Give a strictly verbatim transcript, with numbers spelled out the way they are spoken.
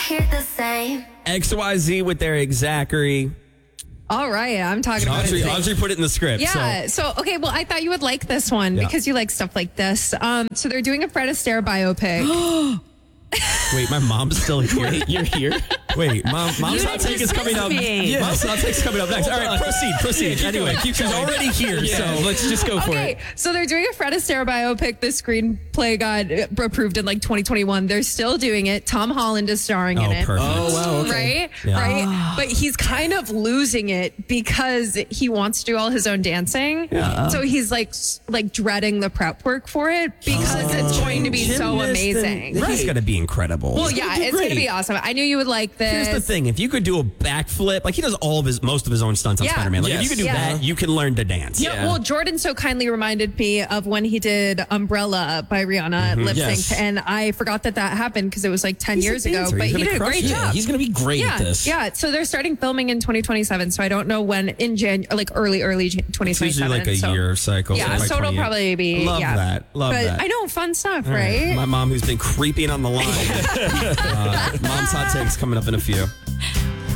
hear the same. X Y Z with their Exackery. All right, I'm talking about Audrey, it. Audrey put it in the script. Yeah. So. so, okay, well, I thought you would like this one Yeah. because you like stuff like this. Um, so they're doing a Fred Astaire biopic. Wait, my mom's still here. You're here. Wait, mom, mom's You hot take is dismissed coming up. me. Yeah. Mom's hot take is coming up next. All right, proceed, proceed. Anyway, she's already here, Yeah, so let's just go for Okay, it. so they're doing a Fred Astaire biopic. The screenplay got approved in like twenty twenty-one. They're still doing it. Tom Holland is starring in Oh, it. perfect. Oh, wow. Okay. Right, Yeah. right. But he's kind of losing it because he wants to do all his own dancing. So he's like, s- like dreading the prep work for it because it's going to be so Gymnast, amazing. and He's gonna be incredible. Well, yeah, do it's going to great. be awesome. I knew you would like this. Here's the thing: if you could do a backflip, like he does all of his, most of his ois stunts on Yeah. Spider-Man. Like if Yes. you could do Yeah. that, you can learn to dance. Yeah, well, Jordan so kindly reminded me of when he did Umbrella by Rihanna lip sync, Yes. and I forgot that that happened because it was like ten He's a years ago. dancer. But He's he gonna did a crush great it. job. He's going to be great yeah, at this. yeah. So they're starting filming in twenty twenty-seven. So I don't know when in Jan, like early, early Jan- twenty It's twenty-seven. usually like a so, year cycle. Yeah, like so it'll twenty-eight. probably be. Love yeah. that. Love but that. I know, fun stuff, All right? My mom, who's been creeping on the line. uh, mom's hot takes coming up in a few.